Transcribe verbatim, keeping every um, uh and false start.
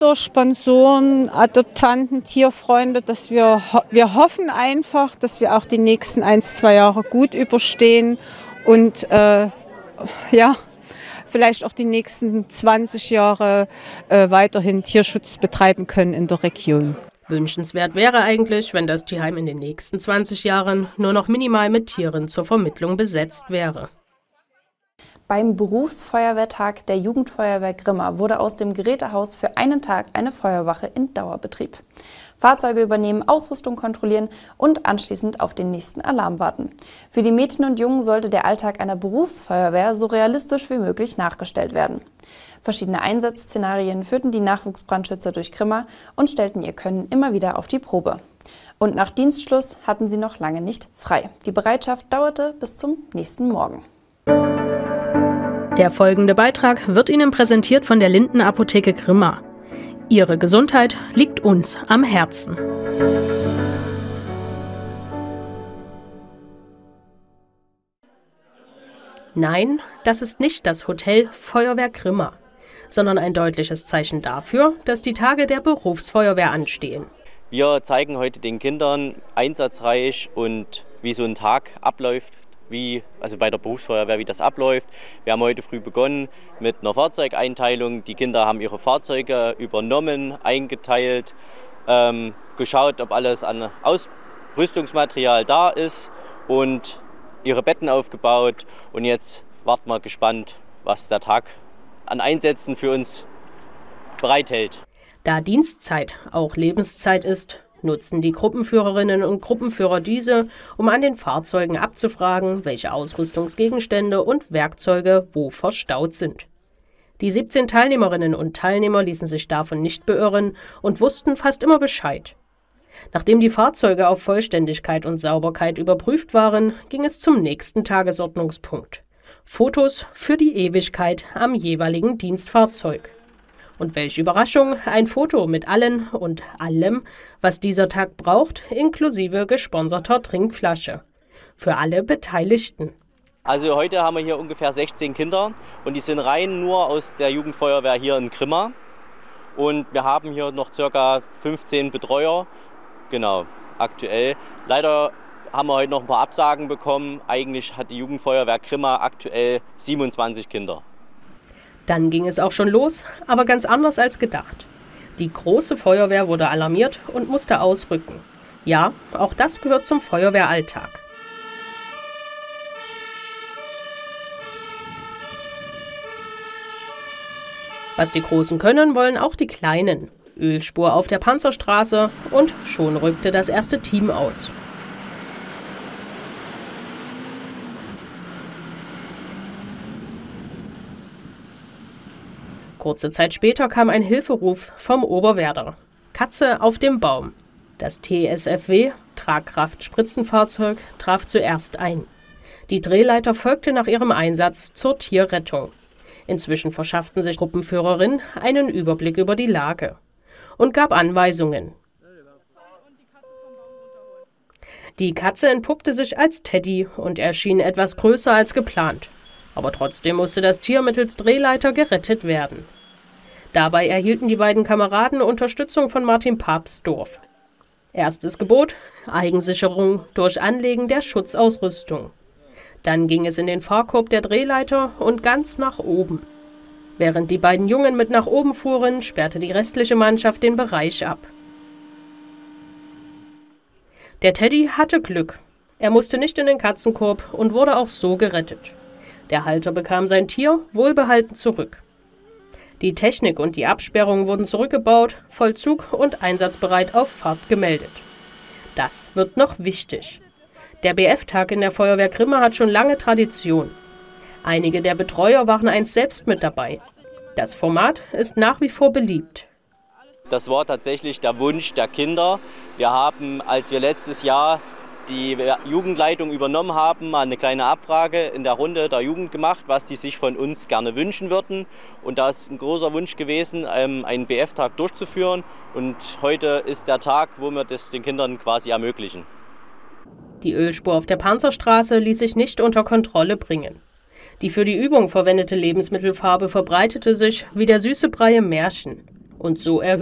Durch Sponsoren, Adoptanten, Tierfreunde, dass wir, wir hoffen einfach, dass wir auch die nächsten ein, zwei Jahre gut überstehen und äh, ja, vielleicht auch die nächsten zwanzig Jahre äh, weiterhin Tierschutz betreiben können in der Region. Wünschenswert wäre eigentlich, wenn das Tierheim in den nächsten zwanzig Jahren nur noch minimal mit Tieren zur Vermittlung besetzt wäre. Beim Berufsfeuerwehrtag der Jugendfeuerwehr Grimma wurde aus dem Gerätehaus für einen Tag eine Feuerwache in Dauerbetrieb. Fahrzeuge übernehmen, Ausrüstung kontrollieren und anschließend auf den nächsten Alarm warten. Für die Mädchen und Jungen sollte der Alltag einer Berufsfeuerwehr so realistisch wie möglich nachgestellt werden. Verschiedene Einsatzszenarien führten die Nachwuchsbrandschützer durch Grimma und stellten ihr Können immer wieder auf die Probe. Und nach Dienstschluss hatten sie noch lange nicht frei. Die Bereitschaft dauerte bis zum nächsten Morgen. Der folgende Beitrag wird Ihnen präsentiert von der Linden-Apotheke Grimma. Ihre Gesundheit liegt uns am Herzen. Nein, das ist nicht das Hotel Feuerwehr Grimma, sondern ein deutliches Zeichen dafür, dass die Tage der Berufsfeuerwehr anstehen. Wir zeigen heute den Kindern einsatzreich und wie so ein Tag abläuft. Wie, also bei der Berufsfeuerwehr, wie das abläuft. Wir haben heute früh begonnen mit einer Fahrzeugeinteilung. Die Kinder haben ihre Fahrzeuge übernommen, eingeteilt, ähm, geschaut, ob alles an Ausrüstungsmaterial da ist und ihre Betten aufgebaut. Und jetzt warten wir gespannt, was der Tag an Einsätzen für uns bereithält. Da Dienstzeit auch Lebenszeit ist, nutzen die Gruppenführerinnen und Gruppenführer diese, um an den Fahrzeugen abzufragen, welche Ausrüstungsgegenstände und Werkzeuge wo verstaut sind. Die siebzehn Teilnehmerinnen und Teilnehmer ließen sich davon nicht beirren und wussten fast immer Bescheid. Nachdem die Fahrzeuge auf Vollständigkeit und Sauberkeit überprüft waren, ging es zum nächsten Tagesordnungspunkt. Fotos für die Ewigkeit am jeweiligen Dienstfahrzeug. Und welche Überraschung, ein Foto mit allen und allem, was dieser Tag braucht, inklusive gesponserter Trinkflasche. Für alle Beteiligten. Also heute haben wir hier ungefähr sechzehn Kinder und die sind rein nur aus der Jugendfeuerwehr hier in Grimma. Und wir haben hier noch ca. fünfzehn Betreuer, genau, aktuell. Leider haben wir heute noch ein paar Absagen bekommen. Eigentlich hat die Jugendfeuerwehr Grimma aktuell siebenundzwanzig Kinder. Dann ging es auch schon los, aber ganz anders als gedacht. Die große Feuerwehr wurde alarmiert und musste ausrücken. Ja, auch das gehört zum Feuerwehralltag. Was die Großen können, wollen auch die Kleinen. Ölspur auf der Panzerstraße und schon rückte das erste Team aus. Kurze Zeit später kam ein Hilferuf vom Oberwerder. Katze auf dem Baum. Das T S F W, Tragkraft-Spritzenfahrzeug, traf zuerst ein. Die Drehleiter folgte nach ihrem Einsatz zur Tierrettung. Inzwischen verschafften sich Gruppenführerin einen Überblick über die Lage und gab Anweisungen. Die Katze entpuppte sich als Teddy und erschien etwas größer als geplant. Aber trotzdem musste das Tier mittels Drehleiter gerettet werden. Dabei erhielten die beiden Kameraden Unterstützung von Martin Papsdorf. Erstes Gebot: Eigensicherung durch Anlegen der Schutzausrüstung. Dann ging es in den Fahrkorb der Drehleiter und ganz nach oben. Während die beiden Jungen mit nach oben fuhren, sperrte die restliche Mannschaft den Bereich ab. Der Teddy hatte Glück. Er musste nicht in den Katzenkorb und wurde auch so gerettet. Der Halter bekam sein Tier wohlbehalten zurück. Die Technik und die Absperrung wurden zurückgebaut, Vollzug und einsatzbereit auf Fahrt gemeldet. Das wird noch wichtig. Der B F-Tag in der Feuerwehr Grimma hat schon lange Tradition. Einige der Betreuer waren einst selbst mit dabei. Das Format ist nach wie vor beliebt. Das war tatsächlich der Wunsch der Kinder. Wir haben, als wir letztes Jahr die Jugendleitung übernommen haben, mal eine kleine Abfrage in der Runde der Jugend gemacht, was die sich von uns gerne wünschen würden. Und da ist ein großer Wunsch gewesen, einen B F-Tag durchzuführen. Und heute ist der Tag, wo wir das den Kindern quasi ermöglichen. Die Ölspur auf der Panzerstraße ließ sich nicht unter Kontrolle bringen. Die für die Übung verwendete Lebensmittelfarbe verbreitete sich wie der süße Brei im Märchen. und so erhöht